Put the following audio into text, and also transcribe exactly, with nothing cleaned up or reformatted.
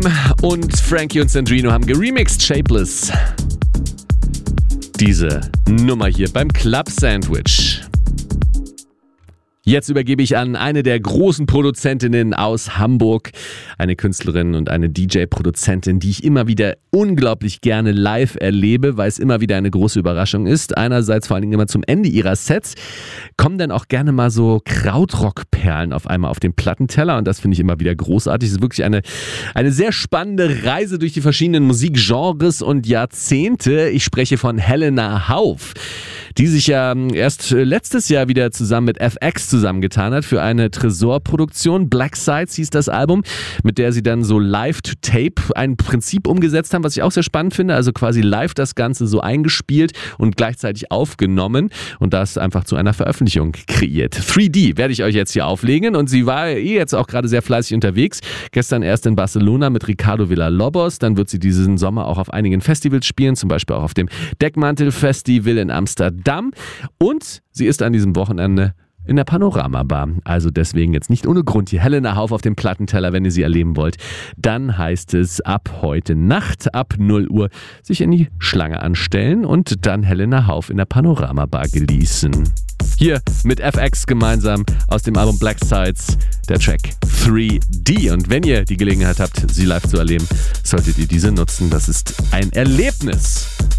Supreme und Frankie und Sandrino haben geremixed Shapeless. Diese Nummer hier beim Club Sandwich. Jetzt übergebe ich an eine der großen Produzentinnen aus Hamburg, eine Künstlerin und eine D J-Produzentin, die ich immer wieder unglaublich gerne live erlebe, weil es immer wieder eine große Überraschung ist. Einerseits vor allen Dingen immer zum Ende ihrer Sets kommen dann auch gerne mal so Krautrock-Perlen auf einmal auf den Plattenteller und das finde ich immer wieder großartig. Es ist wirklich eine, eine sehr spannende Reise durch die verschiedenen Musikgenres und Jahrzehnte. Ich spreche von Helena Hauff, die sich ja erst letztes Jahr wieder zusammen mit F X zusammengetan hat für eine Tresorproduktion. Black Sides hieß das Album, mit der sie dann so Live-to-Tape ein Prinzip umgesetzt haben, was ich auch sehr spannend finde. Also quasi live das Ganze so eingespielt und gleichzeitig aufgenommen und das einfach zu einer Veröffentlichung kreiert. drei D werde ich euch jetzt hier auflegen und sie war eh jetzt auch gerade sehr fleißig unterwegs. Gestern erst in Barcelona mit Ricardo Villalobos, dann wird sie diesen Sommer auch auf einigen Festivals spielen, zum Beispiel auch auf dem Deckmantel Festival in Amsterdam und sie ist an diesem Wochenende in der Panorama Bar. Also deswegen jetzt nicht ohne Grund hier Helena Hauff auf dem Plattenteller, wenn ihr sie erleben wollt. Dann heißt es ab heute Nacht, ab null Uhr, sich in die Schlange anstellen und dann Helena Hauff in der Panorama Bar genießen. Hier mit F X gemeinsam aus dem Album Black Sides, der Track drei D. Und wenn ihr die Gelegenheit habt, sie live zu erleben, solltet ihr diese nutzen. Das ist ein Erlebnis.